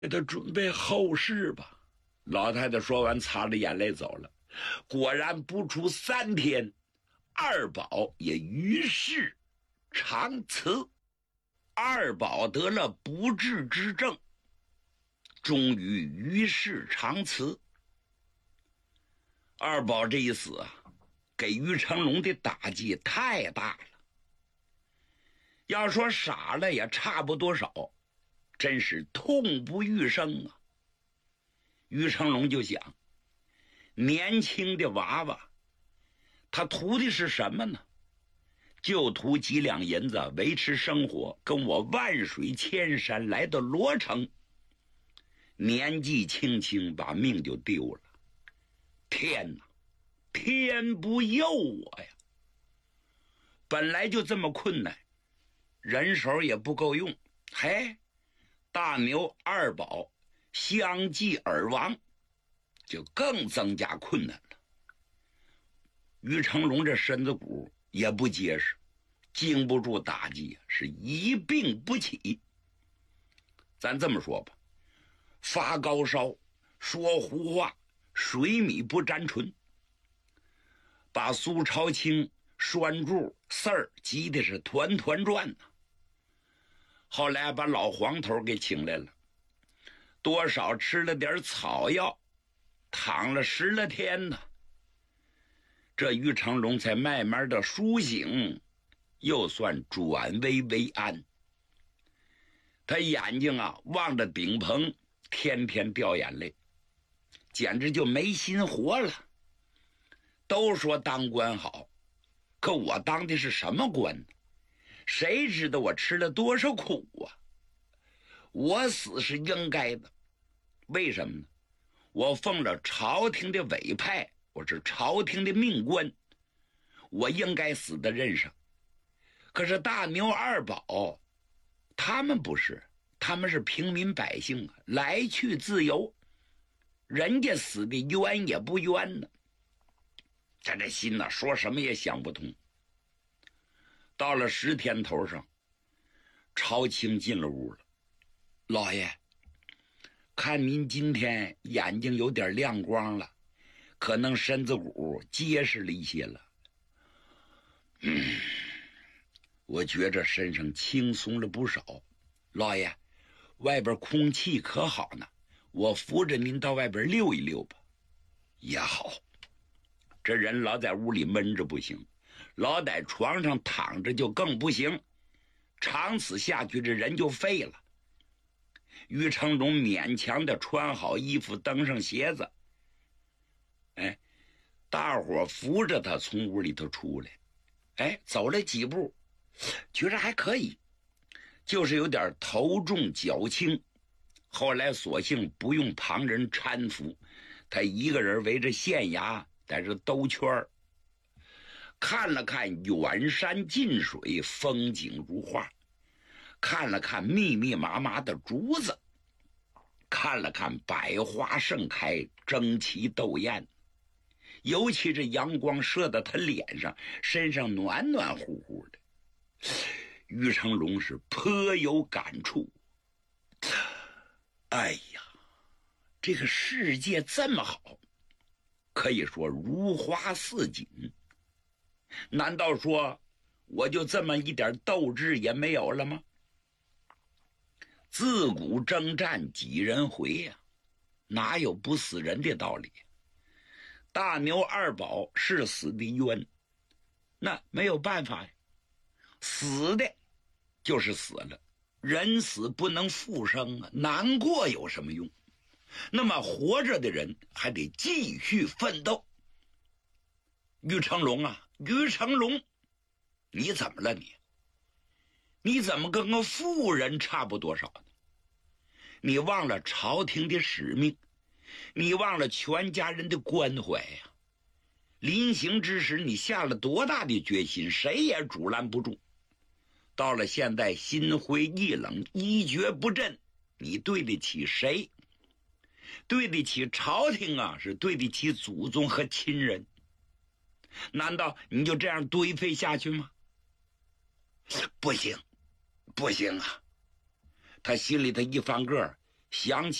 给他准备后事吧。老太太说完，擦着眼泪走了。果然不出3天，二宝也于世长辞。二宝得了不治之症，终于于世长辞。二宝这一死啊，给于成龙的打击太大了。要说傻了也差不多少，真是痛不欲生啊。于成龙就想，年轻的娃娃，他图的是什么呢？就图几两银子维持生活，跟我万水千山来到罗城，年纪轻轻把命就丢了。天哪，天不佑我呀！本来就这么困难，人手也不够用，嘿，大牛二宝相继而亡，就更增加困难了。于成龙这身子骨也不结实，经不住打击，是一病不起。咱这么说吧，发高烧，说胡话，水米不沾唇，把苏朝清、栓柱、四儿急的是团团转呢。后来把老黄头给请来了，多少吃了点草药，躺了10来天呢。这于成龙才慢慢的苏醒，又算转危为安。他眼睛啊望着顶棚，天天掉眼泪，简直就没心活了。都说当官好，可我当的是什么官呢？谁知道我吃了多少苦啊？我死是应该的。为什么呢？我奉了朝廷的委派，我是朝廷的命官，我应该死在任上。可是大牛二宝他们不是，他们是平民百姓啊，来去自由，人家死的冤也不冤呢。这心呢，说什么也想不通。到了10天头上，朝清进了屋了。老爷，看您今天眼睛有点亮光了，可能身子骨结实了一些了。我觉着身上轻松了不少。老爷，外边空气可好呢，我扶着您到外边溜一溜吧。也好，这人老在屋里闷着不行，老在床上躺着就更不行，长此下去这人就废了。于成龙勉强的穿好衣服，登上鞋子，大伙扶着他从屋里头出来，走了几步，觉着还可以，就是有点头重脚轻。后来索性不用旁人搀扶，他一个人围着县衙在这兜圈儿，看了看远山近水，风景如画，看了看密密麻麻的竹子，看了看百花盛开，争奇斗艳。尤其这阳光射到他脸上，身上暖暖乎乎的。于成龙是颇有感触。哎呀，这个世界这么好，可以说如花似锦，难道说我就这么一点斗志也没有了吗？自古征战几人回呀，哪有不死人的道理？大牛二宝是死的冤，那没有办法呀，死的就是死了，人死不能复生啊，难过有什么用？那么活着的人还得继续奋斗。于成龙啊，于成龙，你怎么了你？你怎么跟个妇人差不多少呢？你忘了朝廷的使命，你忘了全家人的关怀呀。临行之时你下了多大的决心，谁也阻拦不住。到了现在心灰意冷，一蹶不振，你对得起谁？对得起朝廷啊，是对得起祖宗和亲人。难道你就这样颓废下去吗？不行，不行啊！他心里头一翻个， 想起